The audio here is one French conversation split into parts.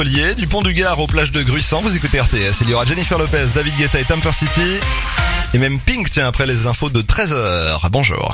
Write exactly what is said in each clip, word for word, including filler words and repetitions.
Du pont du Gard aux plages de Gruissant, vous écoutez R T S. Il y aura Jennifer Lopez, David Guetta et Temper City. Et même Pink, tiens, après les infos de treize heures. Bonjour.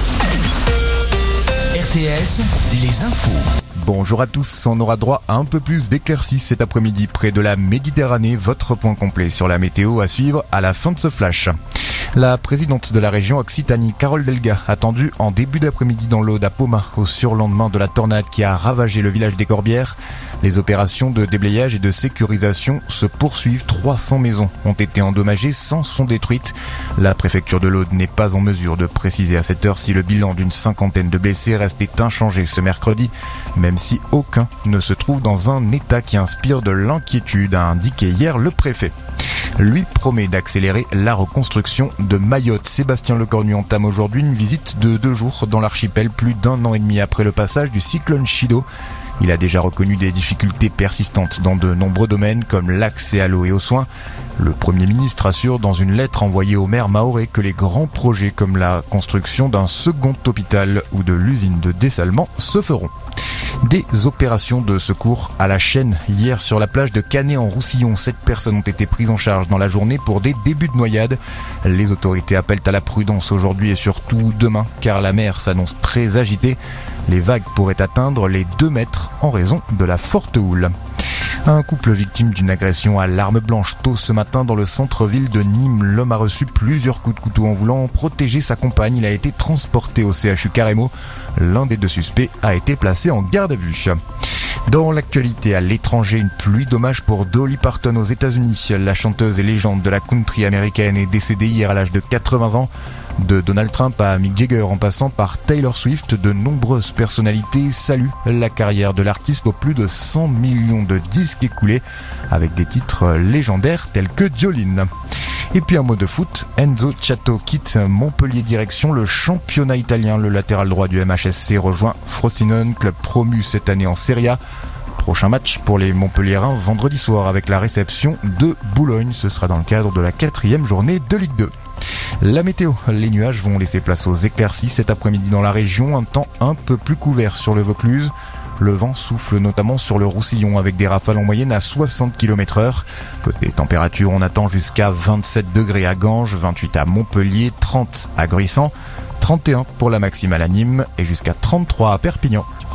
R T S, les infos. Bonjour à tous, on aura droit à un peu plus d'éclaircies cet après-midi près de la Méditerranée. Votre point complet sur la météo à suivre à la fin de ce flash. La présidente de la région Occitanie, Carole Delga, attendue en début d'après-midi dans l'Aude à Poma, au surlendemain de la tornade qui a ravagé le village des Corbières. Les opérations de déblayage et de sécurisation se poursuivent. trois cents maisons ont été endommagées, cent sont détruites. La préfecture de l'Aude n'est pas en mesure de préciser à cette heure si le bilan d'une cinquantaine de blessés restait inchangé ce mercredi, même si aucun ne se trouve dans un état qui inspire de l'inquiétude, a indiqué hier le préfet. Lui promet d'accélérer la reconstruction de Mayotte. Sébastien Lecornu entame aujourd'hui une visite de deux jours dans l'archipel, plus d'un an et demi après le passage du cyclone Chido. Il a déjà reconnu des difficultés persistantes dans de nombreux domaines comme l'accès à l'eau et aux soins. Le Premier ministre assure dans une lettre envoyée au maire mahorais que les grands projets comme la construction d'un second hôpital ou de l'usine de dessalement se feront. Des opérations de secours à la chaîne. Hier sur la plage de Canet-en-Roussillon, sept personnes ont été prises en charge dans la journée pour des débuts de noyade. Les autorités appellent à la prudence aujourd'hui et surtout demain car la mer s'annonce très agitée. Les vagues pourraient atteindre les deux mètres en raison de la forte houle. Un couple victime d'une agression à l'arme blanche tôt ce matin dans le centre-ville de Nîmes. L'homme a reçu plusieurs coups de couteau en voulant protéger sa compagne. Il a été transporté au C H U Carremo. L'un des deux suspects a été placé en garde à vue. Dans l'actualité à l'étranger, une pluie d'hommages pour Dolly Parton aux États-Unis. La chanteuse et légende de la country américaine est décédée hier à l'âge de quatre-vingts ans. De Donald Trump à Mick Jagger en passant par Taylor Swift, de nombreuses personnalités saluent la carrière de l'artiste aux plus de cent millions de disques écoulés avec des titres légendaires tels que Jolene. Et puis un mot de foot, Enzo Ciato quitte Montpellier direction le championnat italien. Le latéral droit du M H S C rejoint Frosinone, club promu cette année en Serie A. Prochain match pour les Montpelliérains vendredi soir avec la réception de Boulogne. Ce sera dans le cadre de la quatrième journée de Ligue deux. La météo, les nuages vont laisser place aux éclaircies cet après-midi dans la région, un temps un peu plus couvert sur le Vaucluse. Le vent souffle notamment sur le Roussillon avec des rafales en moyenne à soixante kilomètres heure. Côté température, on attend jusqu'à vingt-sept degrés à Ganges, vingt-huit à Montpellier, trente à Gruissant, trente et un pour la maximale à Nîmes et jusqu'à trente-trois à Perpignan.